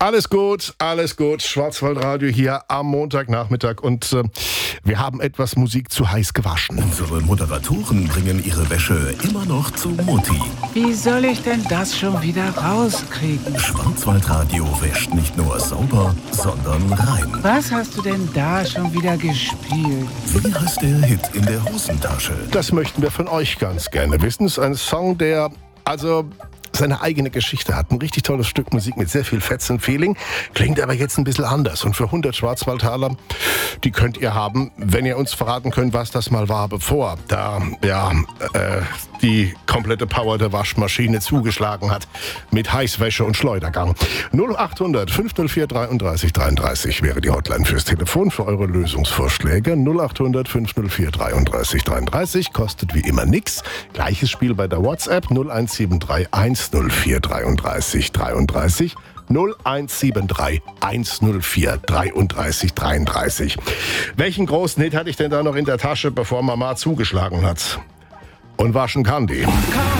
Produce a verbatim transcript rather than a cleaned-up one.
Alles gut, alles gut. Schwarzwaldradio hier am Montagnachmittag und äh, wir haben etwas Musik zu heiß gewaschen. Unsere Moderatoren bringen ihre Wäsche immer noch zu Mutti. Wie soll ich denn das schon wieder rauskriegen? Schwarzwaldradio wäscht nicht nur sauber, sondern rein. Was hast du denn da schon wieder gespielt? Wie heißt der Hit in der Hosentasche? Das möchten wir von euch ganz gerne wissen. Es ist ein Song, der also seine eigene Geschichte hat. Ein richtig tolles Stück Musik mit sehr viel Fetz und Feeling. Klingt aber jetzt ein bisschen anders. Und für hundert Schwarzwaldtaler, die könnt ihr haben, wenn ihr uns verraten könnt, was das mal war, bevor da ja äh, die komplette Power der Waschmaschine zugeschlagen hat mit Heißwäsche und Schleudergang. null acht hundert fünf null vier dreiunddreißig dreiunddreißig wäre die Hotline fürs Telefon für eure Lösungsvorschläge. null acht hundert fünf null vier dreiunddreißig dreiunddreißig kostet wie immer nix. Gleiches Spiel bei der WhatsApp null eins sieben drei eins null vier dreiunddreißig dreiunddreißig null eins sieben drei eins null vier dreiunddreißig dreiunddreißig. Welchen großen Hit hatte ich denn da noch in der Tasche, bevor Mama zugeschlagen hat? Und waschen kann die.